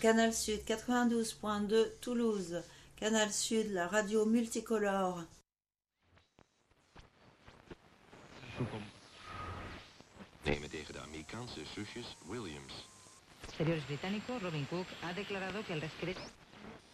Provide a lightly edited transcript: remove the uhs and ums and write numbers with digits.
Canal Sud 92.2 Toulouse. Canal Sud, la radio multicolore. Nemen tegen de Amerikaanse zusjes Williams. Exteriores británico Robin Cook ha declarado que el rescate